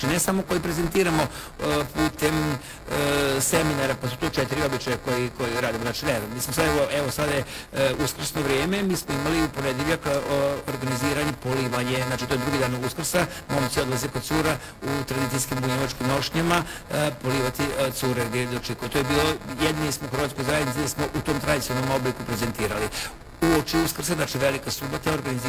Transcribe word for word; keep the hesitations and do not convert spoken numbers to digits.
Ne samo koji prezentiramo putem seminara, pa su to četiri običaja koji radimo. Znači, ne, mi smo sad, evo sad je uskrsno vrijeme, mi smo imali u ponedeljak organiziranje polivanje, znači to je drugi dan Uskrsa, momci odlaze kod cura u tradicijskim bunjevačkim nošnjama polivati cure gdje dočekuju. To je bilo, jedini smo u Hrvatskoj zajednici gdje smo u tom tradicionalnom obliku prezentirali. U oči Uskrsa, znači Velika subota, organizirali